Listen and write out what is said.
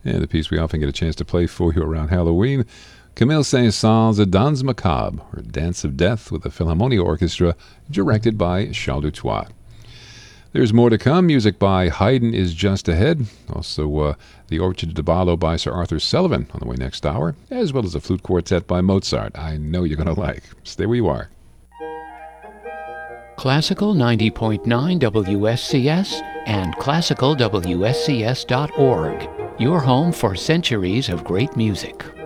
And the piece we often get a chance to play for you around Halloween, Camille Saint-Saëns' Danse Macabre, or Dance of Death, with the Philharmonia Orchestra, directed by Charles Dutoit. There's more to come. Music by Haydn is just ahead. Also, the Orchard de Ballo by Sir Arthur Sullivan on the way next hour, as well as a flute quartet by Mozart. I know you're going to like. Stay where you are. Classical 90.9 WSCS and classicalwscs.org. Your home for centuries of great music.